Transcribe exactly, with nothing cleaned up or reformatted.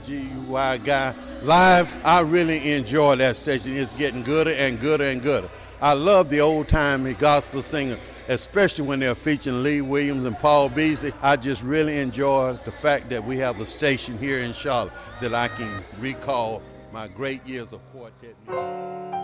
G Y Guy Live. I really enjoy that station. It's getting gooder and gooder and gooder. I love the old time gospel singer, especially when they're featuring Lee Williams and Paul Beasley. I just really enjoy the fact that we have a station here in Charlotte that I can recall my great years of quartet music.